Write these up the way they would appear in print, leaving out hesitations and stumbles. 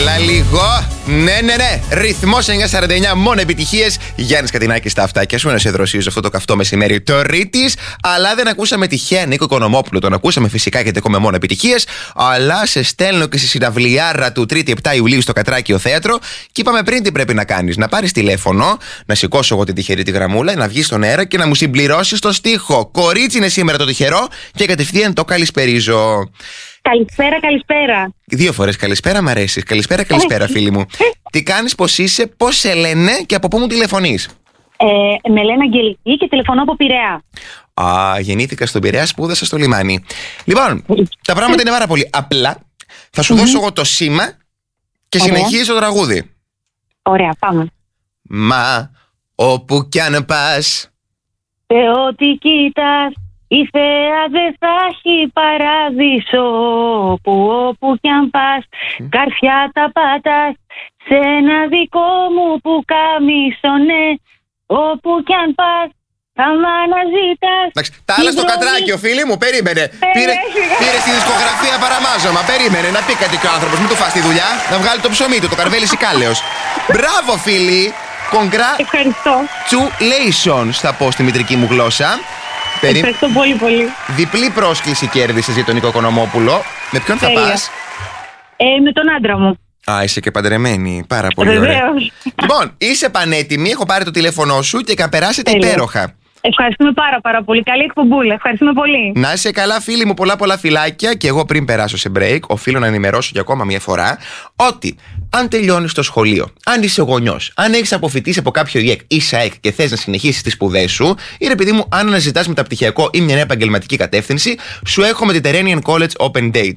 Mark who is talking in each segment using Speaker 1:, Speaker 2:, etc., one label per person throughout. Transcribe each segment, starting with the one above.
Speaker 1: Έλα λίγο. Ναι. Ρυθμός 949, μόνο επιτυχίες. Γιάννης Κατινάκης στα αυτάκια σου. Να σε δροσίζω αυτό το καυτό μεσημέρι Τρίτης. Αλλά δεν ακούσαμε τυχαία Νίκο Οικονομόπουλο. Τον ακούσαμε φυσικά γιατί έχουμε μόνο επιτυχίες. Αλλά σε στέλνω και στη συναυλιάρα του 3η 7 Ιουλίου στο Κατράκιο Θέατρο. Και είπαμε πριν τι πρέπει να κάνεις. Να πάρεις τηλέφωνο, να σηκώσω εγώ την τυχερή τη γραμμούλα, να βγεις στον αέρα και να μου συμπληρώσεις το στίχο. Κορίτσι είναι σήμερα το τυχερό και κατευθείαν το καλησπερίζω.
Speaker 2: Καλησπέρα.
Speaker 1: 2 φορές καλησπέρα, μ' αρέσει. Καλησπέρα, φίλη μου. Τι κάνεις, πώς είσαι, πώς σε λένε και από πού μου τηλεφωνείς?
Speaker 2: Με λένε Αγγελική και τηλεφωνώ από Πειραιά.
Speaker 1: Γεννήθηκα στον Πειραιά, σπούδασα στο λιμάνι. Λοιπόν, τα πράγματα είναι πάρα πολύ απλά. Θα σου δώσω εγώ το σήμα και συνεχίζεις το τραγούδι.
Speaker 2: Ωραία, πάμε.
Speaker 1: Μα όπου κι αν πας,
Speaker 2: ό,τι κοίτας, η θέα δεν θα έχει παράδεισο. Όπου κι αν πας, καρφιά τα πάτας, σε ένα δικό μου που κάμισο, ναι. Όπου κι αν πας, θα μ' αναζητάς.
Speaker 1: Εντάξει, τα άλλα στο Κατράκιο, φίλοι μου, περίμενε. Πήρε στη δισκογραφία παραμάζωμα. Περίμενε να πει κάτι και ο άνθρωπος. Μην του φας τη δουλειά, να βγάλει το ψωμί του, το καρβέλι σικάλεος. Μπράβο, φίλοι. Congratulations, θα πω στη μητρική μου γλώσσα.
Speaker 2: Ευχαριστώ πολύ.
Speaker 1: Διπλή πρόσκληση κέρδισες για τον Νίκο Οικονομόπουλο. Με ποιον θα πας?
Speaker 2: Με τον άντρα μου.
Speaker 1: Είσαι και παντρεμένη. Πάρα πολύ ωραία. Λοιπόν, είσαι πανέτοιμη. Έχω πάρει το τηλέφωνό σου και περάσετε υπέροχα.
Speaker 2: Ευχαριστούμε πάρα πολύ. Καλή εκπομπούλα. Ευχαριστούμε πολύ.
Speaker 1: Να είσαι καλά, φίλοι μου. Πολλά φιλάκια. Και εγώ πριν περάσω σε break, οφείλω να ενημερώσω για ακόμα μια φορά ότι αν τελειώνεις το σχολείο, αν είσαι γονιός, αν έχεις αποφοιτήσει από κάποιο ΙΕΚ ή ΣΑΕΚ και θες να συνεχίσεις τις σπουδές σου, ή ρε παιδί μου, αν αναζητάς μεταπτυχιακό ή μια νέα επαγγελματική κατεύθυνση, σου έχω Mediterranean College Open Day.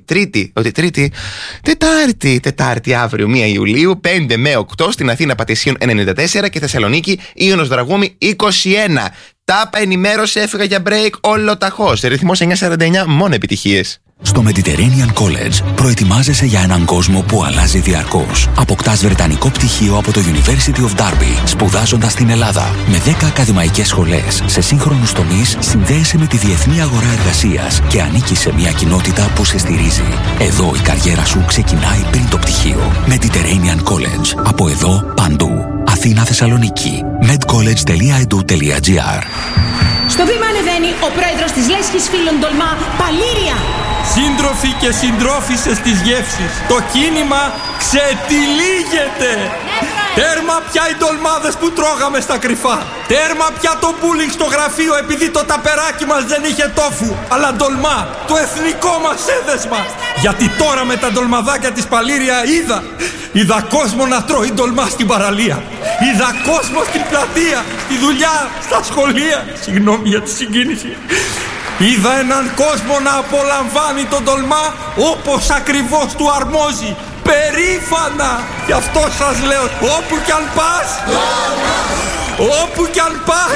Speaker 1: Τετάρτη αύριο 1 Ιουλίου, 5 με 8 στην Αθήνα Πατησίων 94 και Θεσσαλονίκη Ίωνος Δραγούμη 21. Τάπα, ενημέρωσε, έφυγα για break, όλο ταχώς. Ρυθμός 949, μόνο επιτυχίες.
Speaker 3: Στο Mediterranean College προετοιμάζεσαι για έναν κόσμο που αλλάζει διαρκώς. Αποκτάς βρετανικό πτυχίο από το University of Derby, σπουδάζοντας στην Ελλάδα. Με 10 ακαδημαϊκές σχολές σε σύγχρονους τομείς, συνδέεσαι με τη διεθνή αγορά εργασίας και ανήκεις σε μια κοινότητα που σε στηρίζει. Εδώ η καριέρα σου ξεκινάει πριν το πτυχίο. Mediterranean College. Από εδώ παντού. Αθήνα, Θεσσαλονίκη. medcollege.edu.gr.
Speaker 4: Στο βήμα ανεβαίνει ο πρόεδρος της Λέσχης Φίλων Ντολμά, Παλήρια.
Speaker 5: Σύντροφοι και συντρόφισσες της γεύσης, το κίνημα ξετυλίγεται. Τέρμα πια οι ντολμάδες που τρώγαμε στα κρυφά. Τέρμα πια το μπούλινγκ στο γραφείο επειδή το ταπεράκι μας δεν είχε τόφου, αλλά ντολμά, το εθνικό μας έδεσμα. Γιατί τώρα με τα ντολμαδάκια της Παλήρια είδα κόσμο να τρώει ντολμά στην παραλία. Είδα κόσμο στην πλατεία, στη δουλειά, στα σχολεία. Συγγνώμη για τη συγκίνηση. Είδα έναν κόσμο να απολαμβάνει τον ντολμά όπως ακριβώς του αρμόζει. Περήφανα! Γι' αυτό σας λέω, όπου κι αν πας, όπου κι αν πας.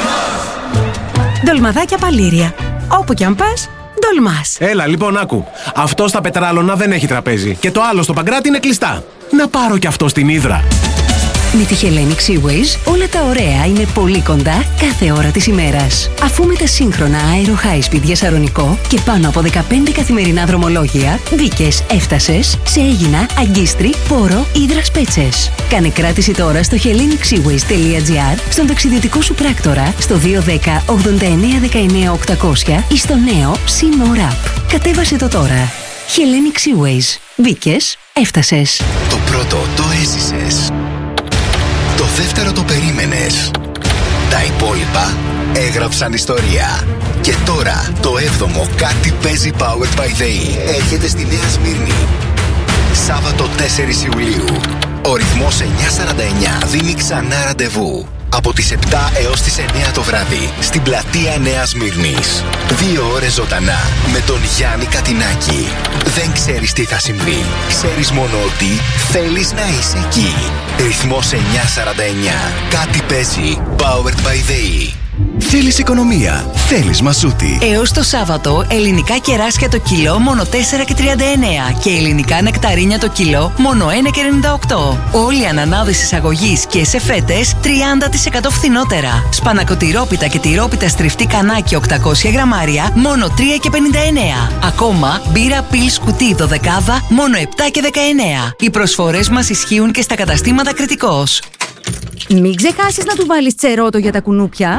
Speaker 4: Ντολμαδάκια Παλήρια. Όπου κι αν πας, ντολμάς.
Speaker 6: Έλα λοιπόν, άκου. Αυτό στα Πετράλωνα δεν έχει τραπέζι και το άλλο στο Παγκράτη είναι κλειστά. Να πάρω κι αυτό στην Ύδρα.
Speaker 7: Με τη Hellenic Seaways όλα τα ωραία είναι πολύ κοντά κάθε ώρα της ημέρας. Αφού με τα σύγχρονα Aero High Speed για Σαρονικό και πάνω από 15 καθημερινά δρομολόγια, μπήκες, έφτασες σε Αίγινα, Αγκίστρι, Πόρο, Ύδρας Πέτσες. Κάνε κράτηση τώρα στο hellenicseaways.gr, στον ταξιδιωτικό σου πράκτορα, στο 210 89 19 800 ή στο νέο Sea App. Κατέβασε το τώρα. Hellenic Seaways. Μπήκες, έφτασες.
Speaker 3: Το πρώτο το έζησες. Το δεύτερο το περίμενες. Τα υπόλοιπα έγραψαν ιστορία. Και τώρα το 7ο κάτι παίζει Powered by the E έρχεται στη Νέα Σμύρνη. Σάββατο 4 Ιουλίου. Ο ρυθμός 949 δίνει ξανά ραντεβού. Από τις 7 έως τις 9 το βράδυ στην πλατεία Νέας Σμύρνης. 2 ώρες ζωντανά με τον Γιάννη Κατινάκη. Δεν ξέρεις τι θα συμβεί. Ξέρεις μόνο ότι θέλεις να είσαι εκεί. Ρυθμός 949. Κάτι παίζει. Powered by the E. Θέλεις οικονομία, θέλεις Μασούτη.
Speaker 7: Έως το Σάββατο, ελληνικά κεράσια το κιλό μόνο 4,39 και ελληνικά νεκταρίνια το κιλό μόνο 1,98. Όλοι οι ανανάδες εισαγωγής και σε φέτες 30% φθηνότερα. Σπανακοτηρόπιτα και τυρόπιτα στριφτή κανάκι 800 γραμμάρια μόνο 3,59. Ακόμα μπύρα πιλς κουτί 12 μόνο 7,19. Οι προσφορές μας ισχύουν και στα καταστήματα Κρητικός.
Speaker 8: Μην ξεχάσεις να του βάλεις τσερότο για τα κουνούπια.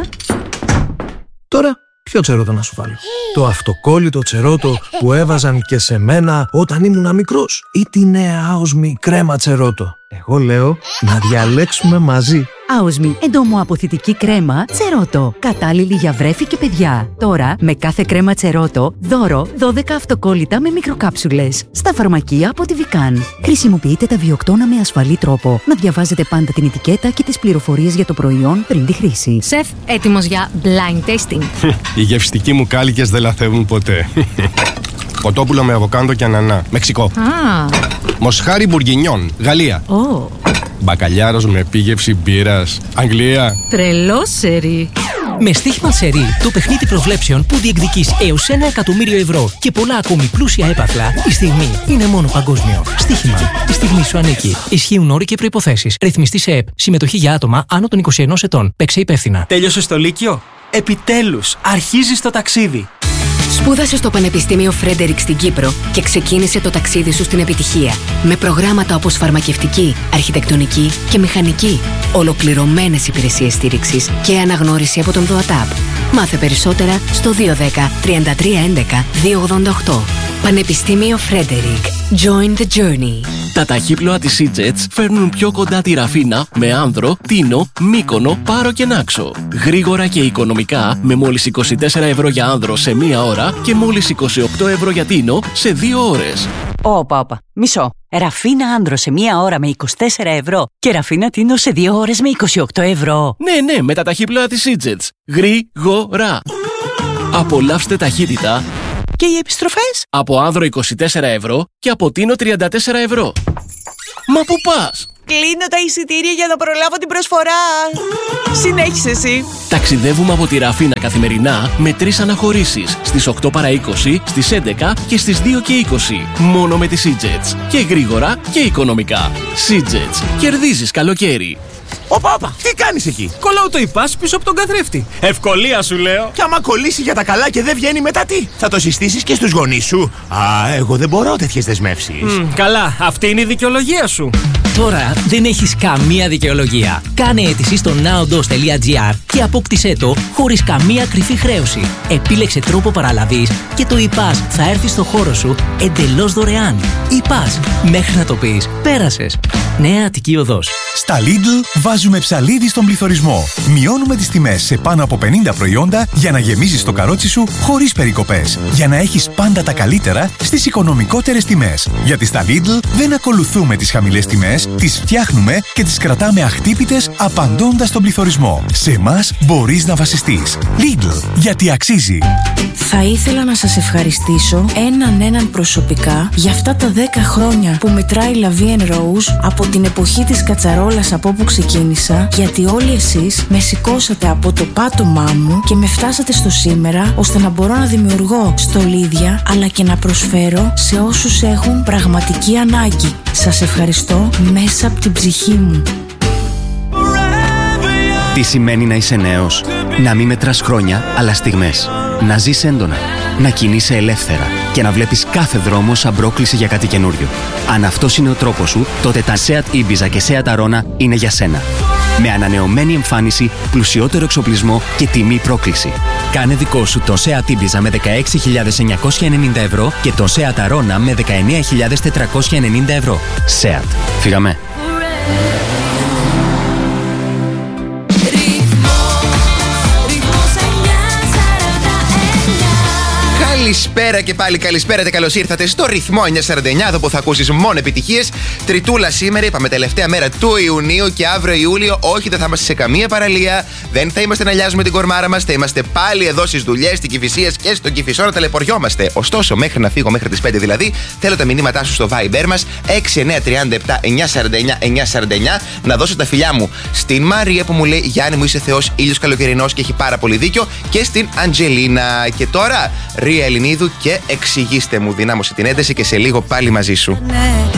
Speaker 9: Τώρα, ποιο τσερότο να σου βάλω? Το αυτοκόλλητο τσερότο που έβαζαν και σε μένα όταν ήμουνα μικρός, ή τη νέα άοσμη κρέμα τσερότο? Εγώ λέω να διαλέξουμε μαζί.
Speaker 8: Άοσμη, εντομοαποθητική κρέμα τσερότο. Κατάλληλη για βρέφη και παιδιά. Τώρα, με κάθε κρέμα τσερότο, δώρο 12 αυτοκόλλητα με μικροκάψουλες. Στα φαρμακεία από τη Βικάν. Χρησιμοποιείτε τα βιοκτώνα με ασφαλή τρόπο. Να διαβάζετε πάντα την ετικέτα και τις πληροφορίες για το προϊόν πριν τη χρήση.
Speaker 10: Σεφ, έτοιμος για blind tasting.
Speaker 11: Οι γευστικοί μου κάλικες δεν λαθεύουν ποτέ. Κοτόπουλο με αβοκάντο και ανανά. Μεξικό. Μοσχάρι μπουργκινιόν. Γαλλία. Μπακαλιάρος με επίγευση μπύρας. Αγγλία.
Speaker 10: Τρελό σερί.
Speaker 12: Με στοίχημα σερί, το παιχνίδι προβλέψεων που διεκδικείς έως 1 εκατομμύριο ευρώ και πολλά ακόμη πλούσια έπαθλα, η στιγμή είναι μόνο παγκόσμιο. Στοίχημα. Η στιγμή σου ανήκει. Ισχύουν όροι και προϋποθέσεις. Ρυθμιστή σε ΕΠ. Συμμετοχή για άτομα άνω των 21 ετών. Παίξε υπεύθυνα.
Speaker 13: Τέλειωσες το Λύκειο? Επιτέλους, αρχίζεις το ταξίδι.
Speaker 14: Σπούδασε στο Πανεπιστήμιο Φρέντερικ στην Κύπρο και ξεκίνησε το ταξίδι σου στην επιτυχία. Με προγράμματα όπως φαρμακευτική, αρχιτεκτονική και μηχανική. Ολοκληρωμένες υπηρεσίες στήριξης και αναγνώριση από τον ΔΟΑΤΑΠ. Μάθε περισσότερα στο 210 33 11 288. Πανεπιστήμιο Φρέντερικ. Join the journey.
Speaker 15: Τα ταχύπλοα της Seajets φέρνουν πιο κοντά τη Ραφίνα με Άνδρο, Τίνο, Μύκονο, Πάρο και Νάξο. Γρήγορα και οικονομικά με μόλις 24 ευρώ για Άνδρο σε 1 ώρα και μόλις 28 ευρώ για Τίνο σε 2 ώρες.
Speaker 16: Όπα, μισό. Ραφίνα Άνδρο σε 1 ώρα με 24 ευρώ και Ραφίνα Τίνο σε 2 ώρες με 28 ευρώ.
Speaker 15: Ναι, με τα ταχύπλοα της Seajets. Γρήγορα. Απολαύστε ταχύτητα.
Speaker 16: Και οι επιστροφές?
Speaker 15: Από Άνδρο 24 ευρώ και από Τίνο 34 ευρώ. Μα πού πας?
Speaker 16: Κλείνω τα εισιτήρια για να προλάβω την προσφορά. Συνέχισε εσύ.
Speaker 15: Ταξιδεύουμε από τη Ραφίνα καθημερινά με 3 αναχωρήσεις. Στις 8 παρά 20, στις 11 και στις 2 και 20. Μόνο με τη Seajets. Και γρήγορα και οικονομικά. Seajets. Κερδίζεις καλοκαίρι.
Speaker 17: Όπα, τι κάνεις εκεί?
Speaker 13: Κολλάω το υπάς πίσω από τον καθρέφτη. Ευκολία σου λέω.
Speaker 17: Και άμα κολλήσει για τα καλά και δεν βγαίνει μετά τι? Θα το συστήσεις και στους γονείς σου? Εγώ δεν μπορώ τέτοιες δεσμεύσεις.
Speaker 13: Καλά, αυτή είναι η δικαιολογία σου.
Speaker 12: Τώρα δεν έχεις καμία δικαιολογία. Κάνε αίτηση στο nowdos.gr και απόκτησέ το χωρίς καμία κρυφή χρέωση. Επίλεξε τρόπο παραλαβής και το ΙΠΑΣ θα έρθει στο χώρο σου εντελώς δωρεάν. ΙΠΑΣ, μέχρι να το πεις, πέρασες. Νέα Αττική Οδός.
Speaker 18: Στα Lidl βάζουμε ψαλίδι στον πληθωρισμό. Μειώνουμε τις τιμές σε πάνω από 50 προϊόντα για να γεμίζεις το καρότσι σου χωρίς περικοπές. Για να έχεις πάντα τα καλύτερα στις οικονομικότερες τιμές. Γιατί στα Lidl δεν ακολουθούμε τις χαμηλές τιμές, τις φτιάχνουμε και τις κρατάμε αχτύπητες απαντώντας στον πληθωρισμό. Σε εμάς μπορείς να βασιστείς. Lidl, γιατί αξίζει.
Speaker 19: Θα ήθελα να σας ευχαριστήσω έναν προσωπικά για αυτά τα 10 χρόνια που μετράει La Vie en Rose από την εποχή της κατσαρόλας από όπου ξεκίνησα, γιατί όλοι εσείς με σηκώσατε από το πάτωμά μου και με φτάσατε στο σήμερα, ώστε να μπορώ να δημιουργώ στολίδια αλλά και να προσφέρω σε όσους έχουν πραγματική ανάγκη. Σας ευχαριστώ μέσα από την ψυχή μου.
Speaker 20: Τι σημαίνει να είσαι νέος? Να μην μετράς χρόνια, αλλά στιγμές. Να ζεις έντονα, να κινείσαι ελεύθερα και να βλέπεις κάθε δρόμο σαν πρόκληση για κάτι καινούριο. Αν αυτός είναι ο τρόπος σου, τότε τα Seat Ibiza και Seat Arona είναι για σένα. Με ανανεωμένη εμφάνιση, πλουσιότερο εξοπλισμό και τιμή πρόκληση. Κάνε δικό σου το Seat Ibiza με 16.990 ευρώ και το Seat Arona με 19.490 ευρώ. Seat. Φύγαμε.
Speaker 1: Καλησπέρα και πάλι, καλησπέρα και καλώς ήρθατε στο ρυθμό 949, εδώ που θα ακούσεις μόνο επιτυχίες. Τριτούλα σήμερα, είπαμε τελευταία μέρα του Ιουνίου και αύριο Ιούλιο. Όχι, δεν θα είμαστε σε καμία παραλία, δεν θα είμαστε να λιάζουμε την κορμάρα μας, θα είμαστε πάλι εδώ στις δουλειές, στην Κηφισίας και στον Κηφισό να ταλαιπωριόμαστε. Ωστόσο, μέχρι να φύγω, μέχρι τις 5 δηλαδή, θέλω τα μηνύματά σου στο Viber μας 6937 949 949. Να δώσω τα φιλιά μου στην Μαρία που μου λέει: Γιάννη μου, είσαι θεός, ήλιος καλοκαιρινός και έχει πάρα πολύ δίκιο. Και στην Αντζελίνα. Και τώρα, Ρία Ελληνίδου και εξηγήστε μου, δυνάμωσε την ένταση και σε λίγο πάλι μαζί σου.